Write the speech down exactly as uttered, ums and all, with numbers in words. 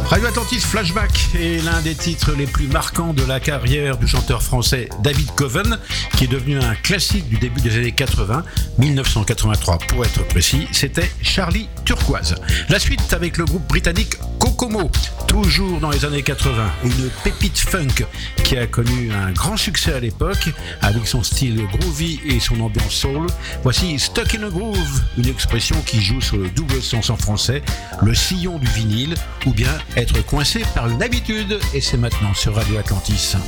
Radio Atlantis Flashback est l'un des titres les plus marquants de la carrière du chanteur français David Coven, qui est devenu un classique du début des années quatre-vingts, dix-neuf cent quatre-vingt-trois pour être précis, c'était Charlie Turquoise. La suite avec le groupe britannique Kokomo, toujours dans les années quatre-vingts, une pépite funk qui a connu un grand succès à l'époque avec son style groovy et son ambiance soul. Voici Stuck in a Groove, une expression qui joue sur le double sens en français, le sillon du vinyle, ou bien être coincé par une habitude. Et c'est maintenant sur Radio Atlantis.